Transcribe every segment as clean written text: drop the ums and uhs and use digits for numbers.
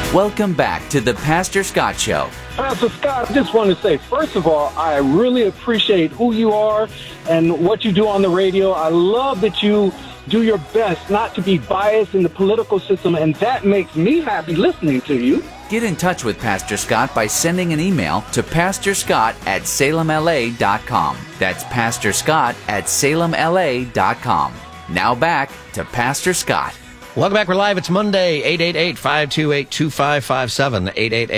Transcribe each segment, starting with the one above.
Welcome back to the Pastor Scott Show. Pastor Scott, I just want to say, first of all, I really appreciate who you are and what you do on the radio. I love that you do your best not to be biased in the political system, and that makes me happy listening to you. Get in touch with Pastor Scott by sending an email to pastorscott@salemla.com. That's pastorscott@salemla.com. Now back to Pastor Scott. Welcome back. We're live. It's Monday, 888-528-2557,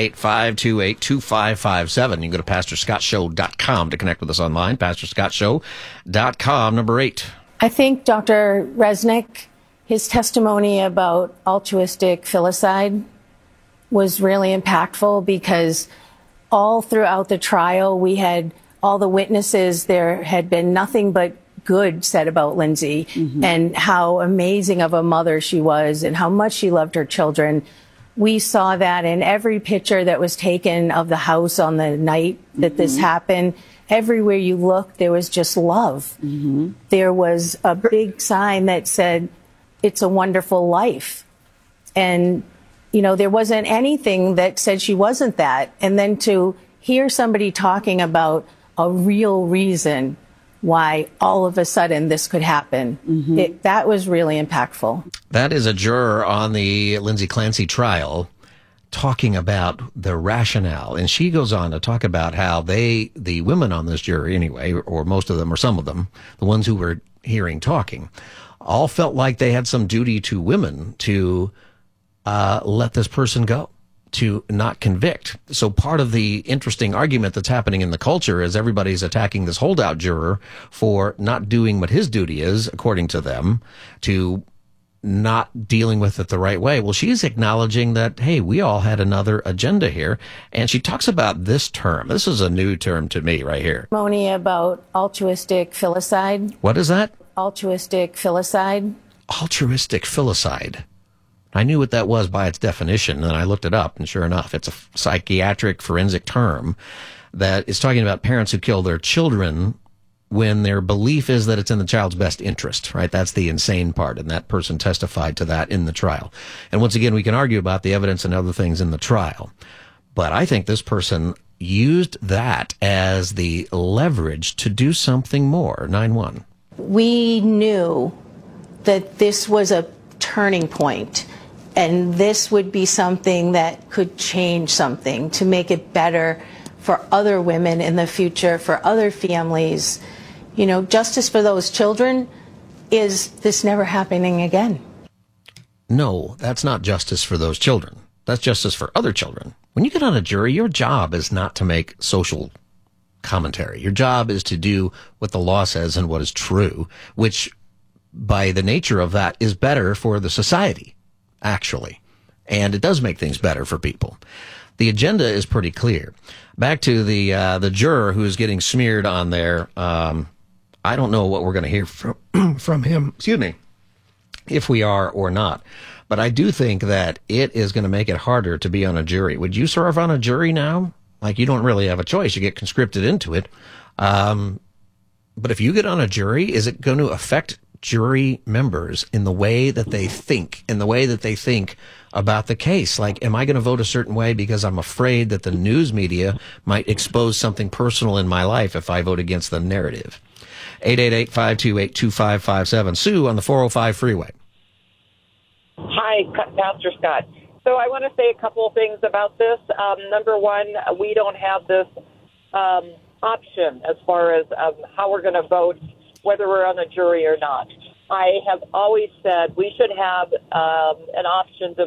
888-528-2557. You can go to pastorscottshow.com to connect with us online, pastorscottshow.com. Number 8. I think Dr. Resnick, his testimony about altruistic filicide was really impactful, because all throughout the trial, we had all the witnesses. There had been nothing but good said about Lindsay, and how amazing of a mother she was and how much she loved her children. We saw that in every picture that was taken of the house on the night that this happened. Everywhere you looked, there was just love. There was a big sign that said, "It's a wonderful life." And, you know, there wasn't anything that said she wasn't that. And then to hear somebody talking about a real reason why all of a sudden this could happen, that was really impactful. That is a juror on the Lindsay Clancy trial talking about the rationale. And she goes on to talk about how the women on this jury anyway, or most of them or some of them, the ones who were hearing talking, all felt like they had some duty to women to let this person go, to not convict. So part of the interesting argument that's happening in the culture is everybody's attacking this holdout juror for not doing what his duty is, according to them, to not dealing with it the right way. Well, she's acknowledging that, hey, we all had another agenda here. And she talks about this term. This is a new term to me right here. Testimony about altruistic filicide. What is that? Altruistic filicide. Altruistic filicide. I knew what that was by its definition, and I looked it up, and sure enough, it's a psychiatric forensic term that is talking about parents who kill their children when their belief is that it's in the child's best interest, right? That's the insane part, and that person testified to that in the trial. And once again, we can argue about the evidence and other things in the trial, but I think this person used that as the leverage to do something more. 9-1. We knew that this was a turning point, and this would be something that could change something to make it better for other women in the future, for other families. You know, justice for those children is this never happening again. No, that's not justice for those children. That's justice for other children. When you get on a jury, your job is not to make social commentary. Your job is to do what the law says and what is true, which by the nature of that is better for the society, actually. And it does make things better for people. The agenda is pretty clear. Back to the juror who is getting smeared on there. I don't know what we're going to hear from him, excuse me, if we are or not. But I do think that it is going to make it harder to be on a jury. Would you serve on a jury now? Like, you don't really have a choice. You get conscripted into it. But if you get on a jury, is it going to affect jury members in the way that they think, about the case? Like, am I going to vote a certain way because I'm afraid that the news media might expose something personal in my life if I vote against the narrative? 888-528-2557. Sue on the 405 freeway. Hi, Pastor Scott. So I want to say a couple of things about this. Number one, we don't have this option as far as how we're going to vote, whether we're on a jury or not. I have always said we should have an option to